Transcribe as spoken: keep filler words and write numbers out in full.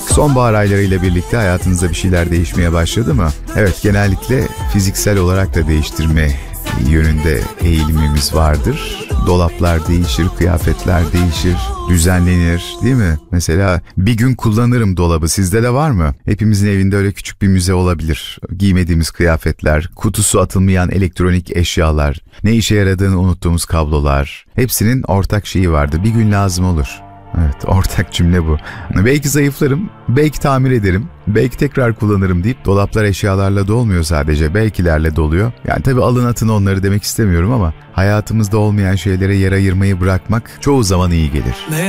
Sonbahar aylarıyla birlikte hayatınızda bir şeyler değişmeye başladı mı? Evet, genellikle fiziksel olarak da değiştirme yönünde eğilimimiz vardır. Dolaplar değişir, kıyafetler değişir, düzenlenir, değil mi? Mesela bir gün kullanırım dolabı, sizde de var mı? Hepimizin evinde öyle küçük bir müze olabilir. Giymediğimiz kıyafetler, kutusu atılmayan elektronik eşyalar, ne işe yaradığını unuttuğumuz kablolar. Hepsinin ortak şeyi vardır. Bir gün lazım olur. Evet, ortak cümle bu. Belki zayıflarım, belki tamir ederim, belki tekrar kullanırım deyip dolaplar eşyalarla dolmuyor sadece, belkilerle doluyor. Yani tabii alın atın onları demek istemiyorum ama hayatımızda olmayan şeylere yer ayırmayı bırakmak çoğu zaman iyi gelir.